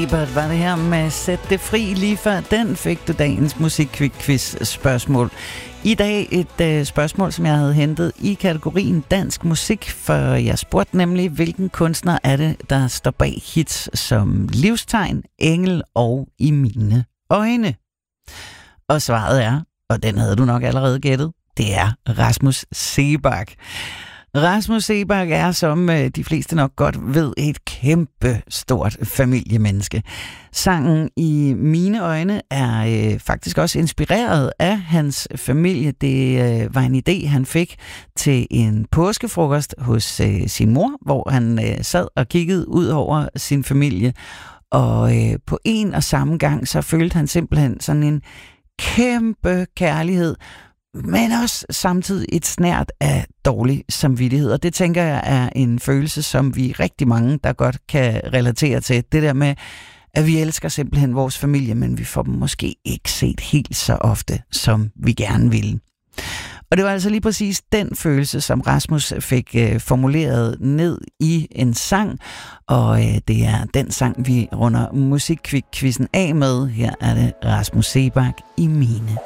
Ebert var det her med Sæt det fri. Lige før den fik du dagens musikquiz spørgsmål. I dag et spørgsmål, som jeg havde hentet i kategorien dansk musik, for jeg spurgte nemlig, hvilken kunstner er det, der står bag hits som Livstegn, Engel og I mine øjne. Og svaret er, og den havde du nok allerede gættet, det er Rasmus Seebach. Rasmus Seebach er, som de fleste nok godt ved, et kæmpe stort familiemenneske. Sangen I mine øjne er faktisk også inspireret af hans familie. Det var en idé, han fik til en påskefrokost hos sin mor, hvor han sad og kiggede ud over sin familie. Og på en og samme gang, så følte han simpelthen sådan en kæmpe kærlighed, men også samtidig et snært af dårlig samvittighed. Og det tænker jeg er en følelse, som vi rigtig mange, der godt kan relatere til. Det der med, at vi elsker simpelthen vores familie, men vi får dem måske ikke set helt så ofte, som vi gerne ville. Og det var altså lige præcis den følelse, som Rasmus fik formuleret ned i en sang. Og det er den sang, vi runder musikquizzen af med. Her er det Rasmus Seebach I mine